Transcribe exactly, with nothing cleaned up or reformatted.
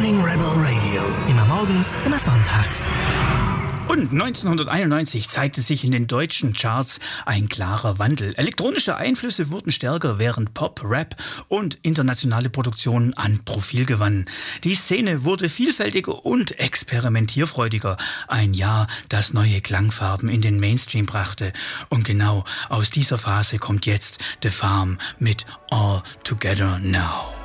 Morning Rebel Radio. Immer morgens, immer sonntags. Und neunzehnhunderteinundneunzig zeigte sich in den deutschen Charts ein klarer Wandel. Elektronische Einflüsse wurden stärker, während Pop, Rap und internationale Produktionen an Profil gewannen. Die Szene wurde vielfältiger und experimentierfreudiger. Ein Jahr, das neue Klangfarben in den Mainstream brachte. Und genau aus dieser Phase kommt jetzt The Farm mit All Together Now.